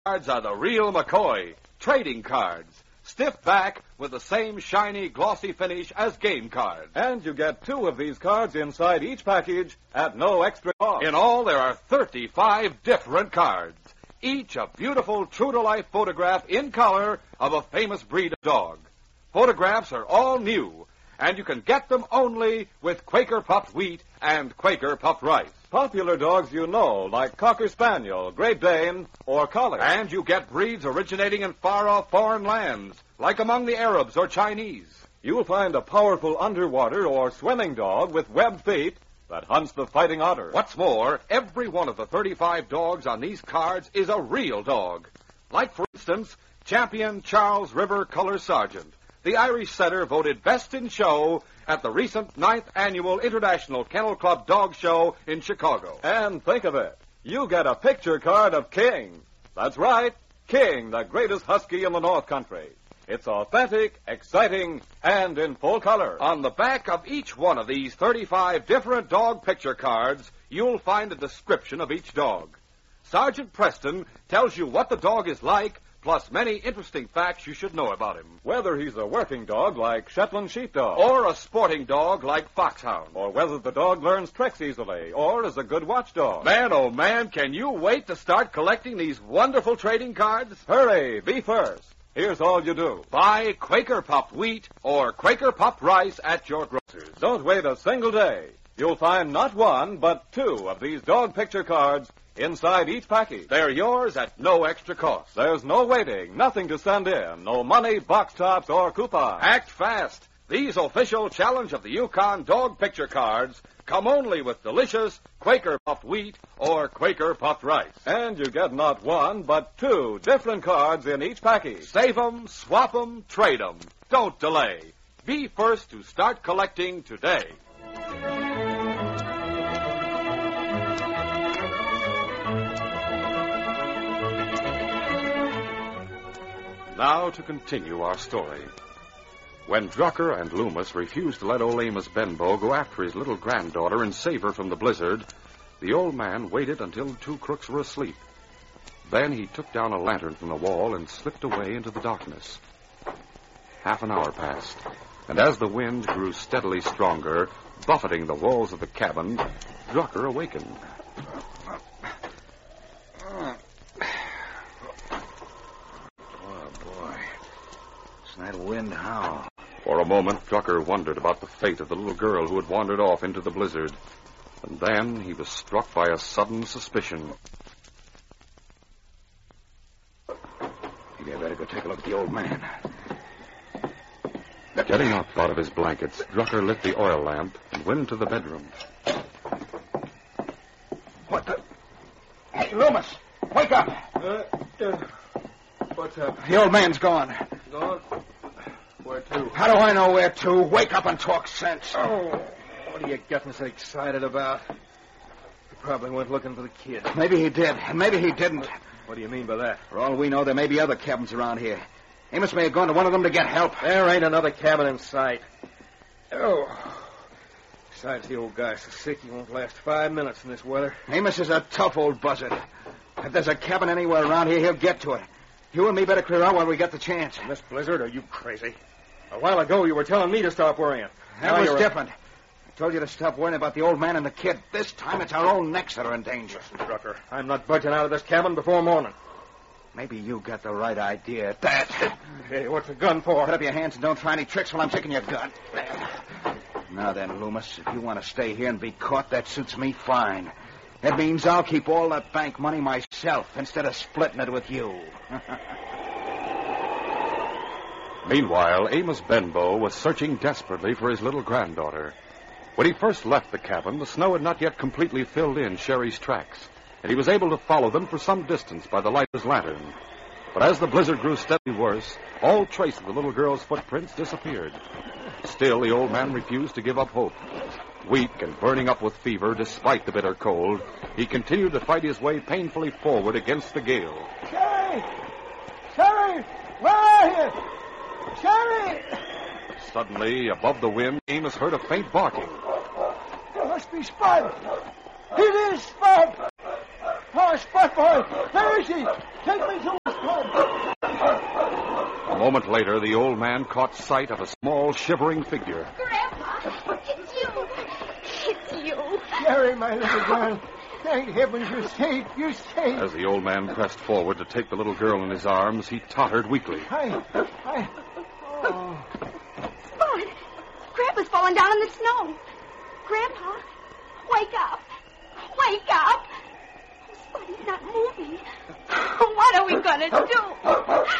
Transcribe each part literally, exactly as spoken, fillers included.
cards are the real McCoy trading cards. Stiff back with the same shiny, glossy finish as game cards. And you get two of these cards inside each package at no extra cost. In all, there are thirty-five different cards, each a beautiful, true-to-life photograph in color of a famous breed of dog. Photographs are all new, and you can get them only with Quaker Puffed Wheat and Quaker Puffed Rice. Popular dogs you know, like Cocker Spaniel, Great Dane, or Collie. And you get breeds originating in far-off foreign lands, like among the Arabs or Chinese. You'll find a powerful underwater or swimming dog with webbed feet that hunts the fighting otter. What's more, every one of the thirty-five dogs on these cards is a real dog. Like, for instance, Champion Charles River Color Sergeant, the Irish setter voted best in show at the recent ninth Annual International Kennel Club Dog Show in Chicago. And think of it, you get a picture card of King. That's right, King, the greatest husky in the North Country. It's authentic, exciting, and in full color. On the back of each one of these thirty-five different dog picture cards, you'll find a description of each dog. Sergeant Preston tells you what the dog is like, plus many interesting facts you should know about him. Whether he's a working dog like Shetland Sheepdog, or a sporting dog like Foxhound, or whether the dog learns tricks easily, or is a good watchdog. Man, oh man, can you wait to start collecting these wonderful trading cards? Hurry, be first. Here's all you do. Buy Quaker Puffed Wheat or Quaker Puffed Rice at your grocer's. Don't wait a single day. You'll find not one, but two of these dog picture cards inside each package. They're yours at no extra cost. There's no waiting, nothing to send in, no money, box tops, or coupons. Act fast. These official Challenge of the Yukon dog picture cards come only with delicious Quaker Puffed Wheat or Quaker Puffed Rice. And you get not one, but two different cards in each package. Save 'em, swap 'em, trade 'em. Don't delay. Be first to start collecting today. Now to continue our story. When Drucker and Loomis refused to let old Amos Benbow go after his little granddaughter and save her from the blizzard, the old man waited until the two crooks were asleep. Then he took down a lantern from the wall and slipped away into the darkness. Half an hour passed, and as the wind grew steadily stronger, buffeting the walls of the cabin, Drucker awakened. That wind howl. For a moment, Drucker wondered about the fate of the little girl who had wandered off into the blizzard. And then he was struck by a sudden suspicion. Maybe I better go take a look at the old man. Getting up out of his blankets, Drucker lit the oil lamp and went into the bedroom. What the... Hey, Loomis, wake up! Uh, uh, what's up? The old man's gone. Gone? Where to? How do I know where to? Wake up and talk sense. Oh, what are you getting so excited about? He probably went looking for the kid. Maybe he did, and maybe he didn't. What do you mean by that? For all we know, there may be other cabins around here. Amos may have gone to one of them to get help. There ain't another cabin in sight. Oh. Besides, the old guy's so sick he won't last five minutes in this weather. Amos is a tough old buzzard. If there's a cabin anywhere around here, he'll get to it. You and me better clear out while we get the chance. In this blizzard, are you crazy? A while ago, you were telling me to stop worrying. That Now was you're different. I told you to stop worrying about the old man and the kid. This time, it's our own necks that are in danger. Listen, Drucker, I'm not budging out of this cabin before morning. Maybe you got the right idea at that. Hey, what's the gun for? Put up your hands and don't try any tricks while I'm taking your gun. Now then, Loomis, if you want to stay here and be caught, that suits me fine. It means I'll keep all that bank money myself instead of splitting it with you. Meanwhile, Amos Benbow was searching desperately for his little granddaughter. When he first left the cabin, the snow had not yet completely filled in Sherry's tracks, and he was able to follow them for some distance by the light of his lantern. But as the blizzard grew steadily worse, all trace of the little girl's footprints disappeared. Still, the old man refused to give up hope. Weak and burning up with fever despite the bitter cold, he continued to fight his way painfully forward against the gale. Sherry! Sherry! Where are you? Sherry! Suddenly, above the wind, Amos heard a faint barking. It must be Spud. It is Spud. Oh, Spud boy, where is he? Take me to moment later, the old man caught sight of a small, shivering figure. Grandpa, it's you. It's you. Sherry, my little girl. Thank heavens you're safe. You're safe. As the old man pressed forward to take the little girl in his arms, he tottered weakly. I... I... Oh. Spud, Grandpa's fallen down in the snow. Grandpa, wake up. Wake up. Spud, he's not moving. What are we going to do?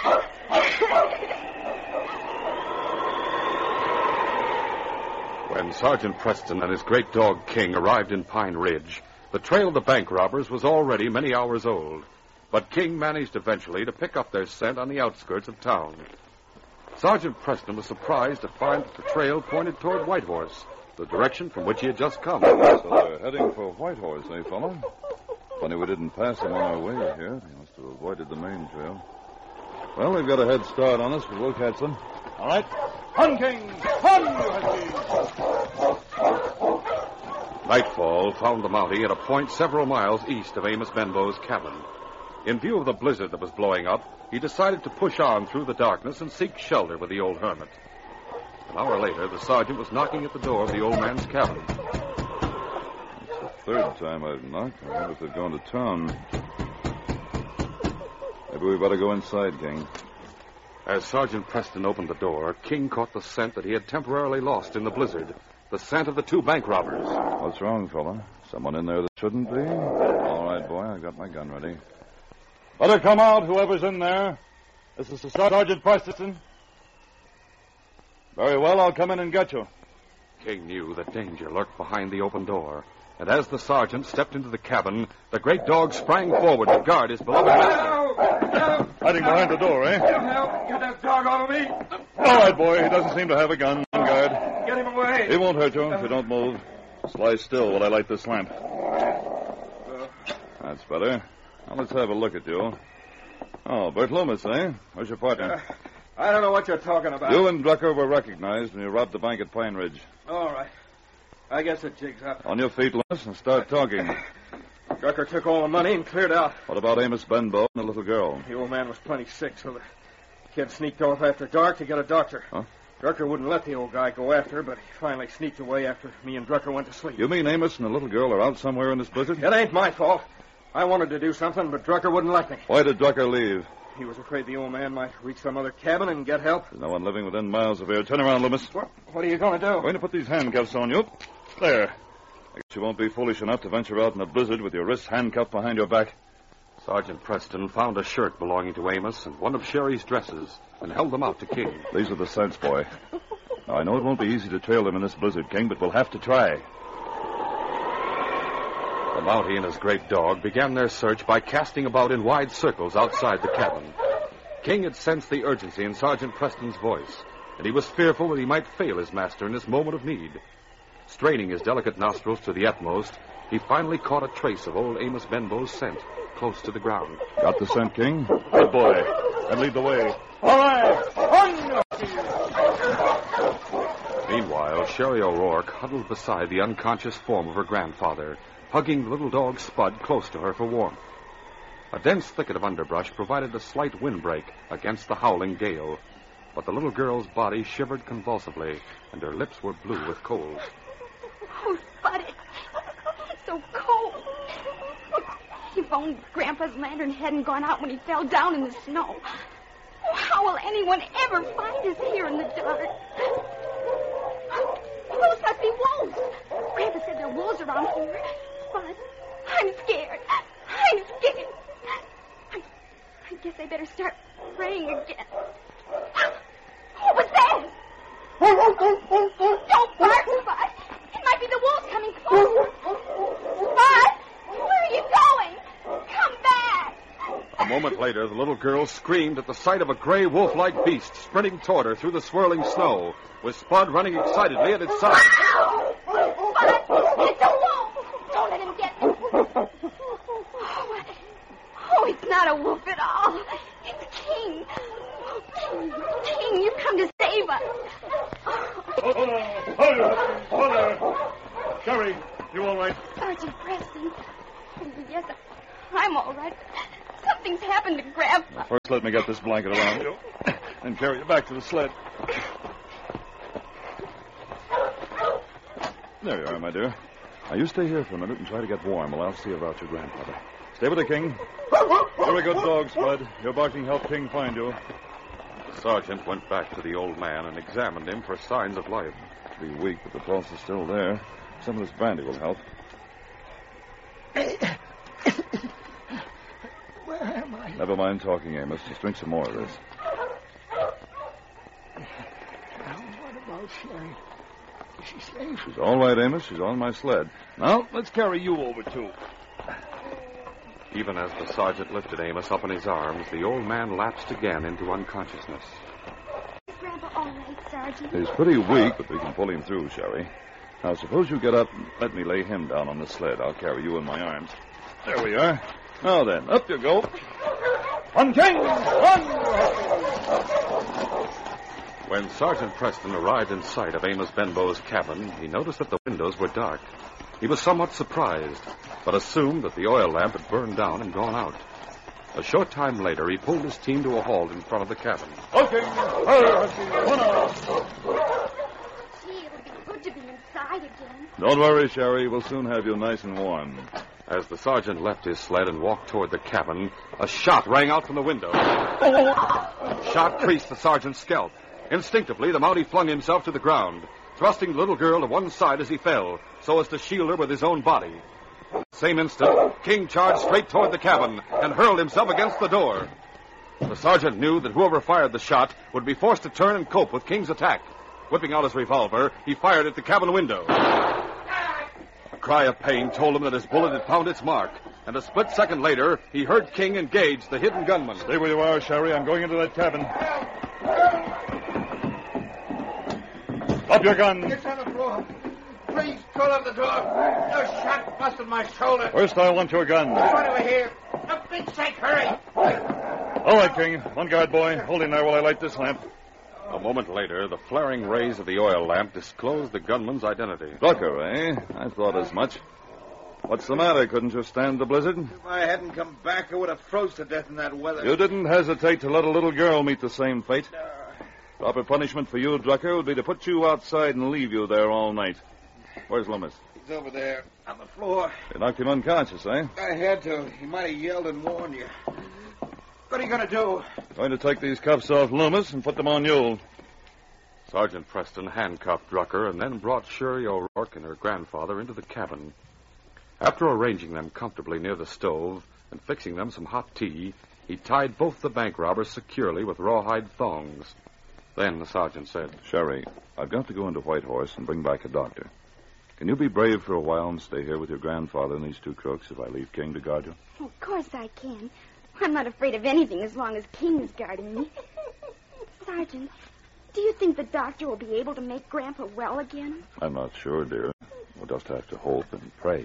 When Sergeant Preston and his great dog King arrived in Pine Ridge, the trail of the bank robbers was already many hours old. But King managed eventually to pick up their scent on the outskirts of town. Sergeant Preston was surprised to find that the trail pointed toward Whitehorse, the direction from which he had just come. So they're heading for Whitehorse, eh, fella? Funny we didn't pass him on our way here. He must have avoided the main trail. Well, they've got a head start on us, but we'll catch them. All right. On, King. On, you huskies. Nightfall found the Mountie at a point several miles east of Amos Benbow's cabin. In view of the blizzard that was blowing up, he decided to push on through the darkness and seek shelter with the old hermit. An hour later, the sergeant was knocking at the door of the old man's cabin. It's the third time I've knocked. I wonder if they've gone to town. Maybe we better go inside, King. As Sergeant Preston opened the door, King caught the scent that he had temporarily lost in the blizzard. The scent of the two bank robbers. What's wrong, fella? Someone in there that shouldn't be? All right, boy, I got my gun ready. Let her come out, whoever's in there. This is Sergeant Preston. Very well, I'll come in and get you. King knew that danger lurked behind the open door. And as the sergeant stepped into the cabin, the great dog sprang forward to guard his beloved master. Hiding behind the door, eh? Help! Get that dog off of me! All right, boy. He doesn't seem to have a gun. On guard. Get him away! He won't hurt you if you don't move. Just lie still while I light this lamp. That's better. Now let's have a look at you. Oh, Bert Loomis, eh? Where's your partner? Uh, I don't know what you're talking about. You and Drucker were recognized when you robbed the bank at Pine Ridge. All right. I guess it jigs up. On your feet, Loomis, and start talking. Drucker took all the money and cleared out. What about Amos Benbow and the little girl? The old man was plenty sick, so the kid sneaked off after dark to get a doctor. Huh? Drucker wouldn't let the old guy go after her, but he finally sneaked away after me and Drucker went to sleep. You mean Amos and the little girl are out somewhere in this blizzard? It ain't my fault. I wanted to do something, but Drucker wouldn't let me. Why did Drucker leave? He was afraid the old man might reach some other cabin and get help. There's no one living within miles of here. Turn around, Loomis. What, what are you going to do? I'm going to put these handcuffs on you. There. I guess you won't be foolish enough to venture out in a blizzard with your wrists handcuffed behind your back. Sergeant Preston found a shirt belonging to Amos and one of Sherry's dresses and held them out to King. These are the scents, boy. Now, I know it won't be easy to trail them in this blizzard, King, but we'll have to try. The Mountie and his great dog began their search by casting about in wide circles outside the cabin. King had sensed the urgency in Sergeant Preston's voice, and he was fearful that he might fail his master in this moment of need. Straining his delicate nostrils to the utmost, he finally caught a trace of old Amos Benbow's scent close to the ground. Got the scent, King? Good boy. And lead the way. All right. On. Meanwhile, Sherry O'Rourke huddled beside the unconscious form of her grandfather, hugging the little dog Spud close to her for warmth. A dense thicket of underbrush provided a slight windbreak against the howling gale, but the little girl's body shivered convulsively, and her lips were blue with cold. Oh, Spud, it's, it's so cold. If only Grandpa's lantern hadn't gone out when he fell down in the snow. Oh, how will anyone ever find us here in the dark? Those must be wolves. Grandpa said there are wolves around here. Spud, I'm scared. I'm scared. I, I guess I better start praying again. What was that? Don't bark, Spud. It might be the wolves coming closer. Spud, where are you going? Come back. A moment later, the little girl screamed at the sight of a gray wolf-like beast sprinting toward her through the swirling snow, with Spud running excitedly at its side. Ow! Spud, it's a wolf. Don't let him get me. Oh, oh, it's not a wolf at all. It's King. Oh, King, King, you've come to save us. Hold on. Hold on. Hold on. Sherry, you all right? Sergeant Preston. Yes, I'm all right. Something's happened to Grandpa. First, let me get this blanket around you. and carry you back to the sled. There you are, my dear. Now, you stay here for a minute and try to get warm while I'll see about your grandfather. Stay with the King. Very good dog, Spud. Your barking helped King find you. The sergeant went back to the old man and examined him for signs of life. Be weak, but the pulse is still there. Some of this brandy will help. Where am I? Never mind talking, Amos. Just drink some more of this. Now, what about Sherry? Is she safe? She's all right, Amos. She's on my sled. Now, let's carry you over, too. Even as the sergeant lifted Amos up in his arms, the old man lapsed again into unconsciousness. Is Grandpa all right, Sergeant? He's pretty weak, but we can pull him through, Sherry. Now, suppose you get up and let me lay him down on the sled. I'll carry you in my arms. There we are. Now then, up you go. On, King! Run! When Sergeant Preston arrived in sight of Amos Benbow's cabin, he noticed that the windows were dark. He was somewhat surprised, but assumed that the oil lamp had burned down and gone out. A short time later, he pulled his team to a halt in front of the cabin. Okay. One out. Gee, it would be good to be inside again. Don't worry, Sherry. We'll soon have you nice and warm. As the sergeant left his sled and walked toward the cabin, a shot rang out from the window. The shot creased the sergeant's scalp. Instinctively, the Mountie flung himself to the ground, thrusting the little girl to one side as he fell, so as to shield her with his own body. At the same instant, King charged straight toward the cabin and hurled himself against the door. The sergeant knew that whoever fired the shot would be forced to turn and cope with King's attack. Whipping out his revolver, he fired at the cabin window. A cry of pain told him that his bullet had found its mark, and a split second later, he heard King engage the hidden gunman. Stay where you are, Sherry. I'm going into that cabin. Drop your gun. It's on the floor. Please, call up the door. A shot busted my shoulder. First, I want your gun. Right over here. A big sake, hurry. All right, King. One guard, boy. Hold him there while I light this lamp. A moment later, the flaring rays of the oil lamp disclosed the gunman's identity. Drucker, eh? I thought as much. What's the matter? Couldn't you stand the blizzard? If I hadn't come back, I would have froze to death in that weather. You didn't hesitate to let a little girl meet the same fate. Proper punishment for you, Drucker, would be to put you outside and leave you there all night. Where's Loomis? He's over there on the floor. You knocked him unconscious, eh? I had to. He might have yelled and warned you. What are you going to do? Going to take these cuffs off Loomis and put them on you. Sergeant Preston handcuffed Drucker and then brought Sherry O'Rourke and her grandfather into the cabin. After arranging them comfortably near the stove and fixing them some hot tea, he tied both the bank robbers securely with rawhide thongs. Then the sergeant said, Sherry, I've got to go into Whitehorse and bring back a doctor. Can you be brave for a while and stay here with your grandfather and these two crooks if I leave King to guard you? Of course I can. I'm not afraid of anything as long as King's guarding me. Sergeant, do you think the doctor will be able to make Grandpa well again? I'm not sure, dear. We'll just have to hope and pray.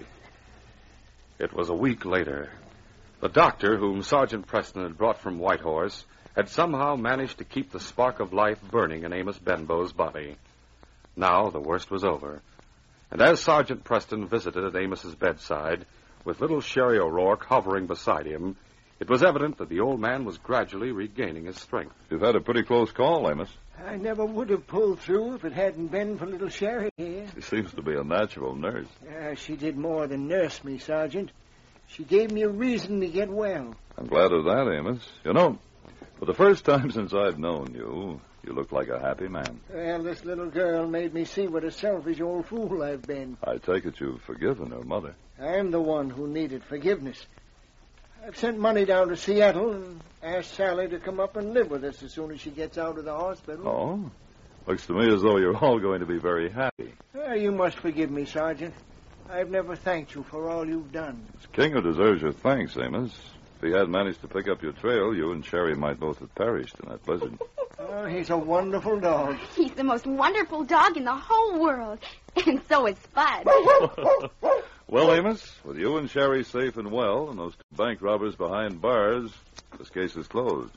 It was a week later. The doctor, whom Sergeant Preston had brought from Whitehorse, had somehow managed to keep the spark of life burning in Amos Benbow's body. Now the worst was over. And as Sergeant Preston visited at Amos's bedside, with little Sherry O'Rourke hovering beside him, it was evident that the old man was gradually regaining his strength. You've had a pretty close call, Amos. I never would have pulled through if it hadn't been for little Sherry here. She seems to be a natural nurse. Uh, she did more than nurse me, Sergeant. She gave me a reason to get well. I'm glad of that, Amos. You know, for the first time since I've known you, you look like a happy man. Well, this little girl made me see what a selfish old fool I've been. I take it you've forgiven her mother. I'm the one who needed forgiveness. I've sent money down to Seattle and asked Sally to come up and live with us as soon as she gets out of the hospital. Oh? Looks to me as though you're all going to be very happy. Uh, you must forgive me, Sergeant. I've never thanked you for all you've done. It's King who deserves your thanks, Amos. If he hadn't managed to pick up your trail, you and Sherry might both have perished in that blizzard. Oh, he's a wonderful dog. He's the most wonderful dog in the whole world. And so is Spud. Well, Amos, with you and Sherry safe and well, and those two bank robbers behind bars, this case is closed.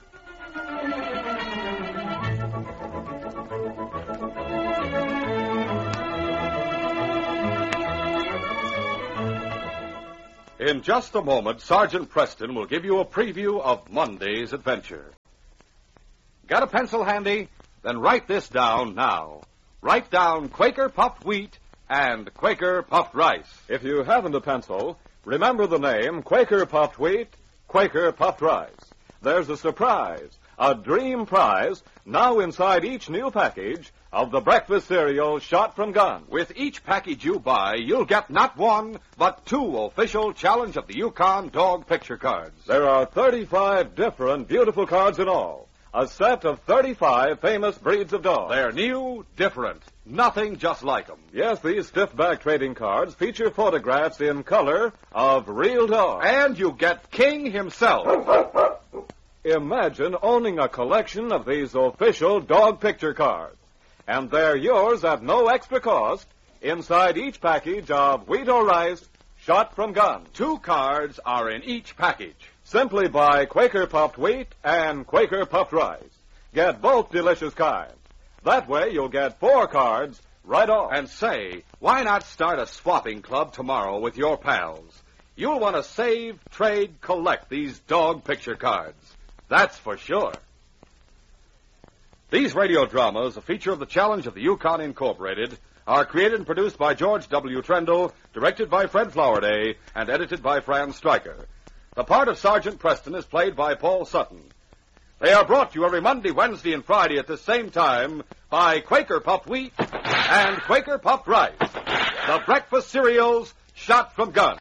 In just a moment, Sergeant Preston will give you a preview of Monday's adventure. Got a pencil handy? Then write this down now. Write down Quaker puffed wheat and Quaker puffed rice. If you haven't a pencil, remember the name Quaker puffed wheat, Quaker puffed rice. There's a surprise, a dream prize, now inside each new package of the breakfast cereal shot from gun. With each package you buy, you'll get not one, but two official Challenge of the Yukon dog picture cards. There are thirty-five different beautiful cards in all. A set of thirty-five famous breeds of dogs. They're new, different, nothing just like them. Yes, these stiff-back trading cards feature photographs in color of real dogs. And you get King himself. Imagine owning a collection of these official dog picture cards. And they're yours at no extra cost inside each package of wheat or rice shot from gun. Two cards are in each package. Simply buy Quaker puffed wheat and Quaker puffed rice. Get both delicious kinds. That way you'll get four cards right off. And say, why not start a swapping club tomorrow with your pals? You'll want to save, trade, collect these dog picture cards. That's for sure. These radio dramas, a feature of the Challenge of the Yukon Incorporated, are created and produced by George W. Trendle, directed by Fred Flowerday, and edited by Fran Stryker. The part of Sergeant Preston is played by Paul Sutton. They are brought to you every Monday, Wednesday, and Friday at the same time by Quaker Puffed Wheat and Quaker Puffed Rice, the breakfast cereals shot from guns.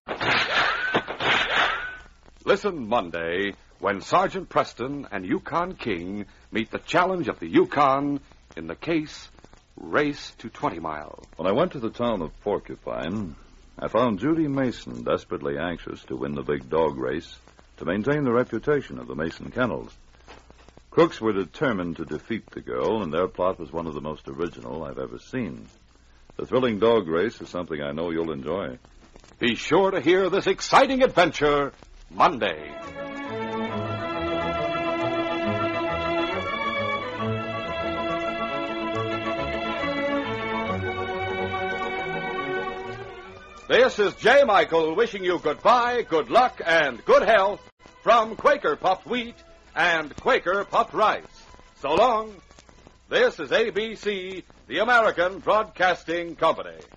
Listen Monday when Sergeant Preston and Yukon King meet the Challenge of the Yukon in the case Race to twenty mile. When I went to the town of Porcupine, I found Judy Mason desperately anxious to win the big dog race to maintain the reputation of the Mason Kennels. Crooks were determined to defeat the girl, and their plot was one of the most original I've ever seen. The thrilling dog race is something I know you'll enjoy. Be sure to hear this exciting adventure Monday. This is J. Michael wishing you goodbye, good luck, and good health from Quaker Puffed Wheat and Quaker Puffed Rice. So long. This is A B C, the American Broadcasting Company.